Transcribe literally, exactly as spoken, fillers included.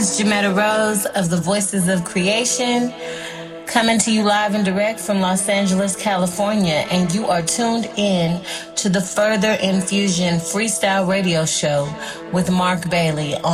is Jametta Rose of the Voices of Creation, coming to you live and direct from Los Angeles, California, and you are tuned in to the Further Infusion Freestyle Radio Show with Mark Bailey